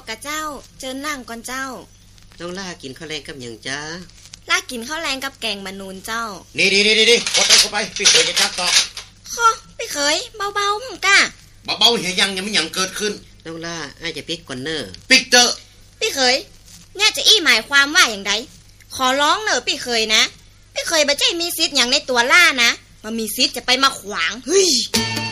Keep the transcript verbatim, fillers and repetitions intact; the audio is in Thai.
กะเจ้าเจิญนั่งก่อนเจ้าน้องล่ากินข้าวแรงกับหยังจ้าล่ากินข้าวแรงกับแกงมะนูนเจ้านี่ๆๆๆกดไปกดไปพี่เคยจะชักต่อคอพี่เคยเบาๆมึงกะเบาๆเหียยังยังไม่หยังเกิดขึ้นน้องล่าอ้ายจะปิดก่อนเนอปิดเตอะพี่เคยเนี่ยจะอี้หมายความว่าอย่างไรขอร้องเนอะพี่เคยนะพี่เคยบ่ใจมีสิทธิ์อย่างในตัวล่านะมันมีสิทธิ์จะไปมาขวางเฮ้ย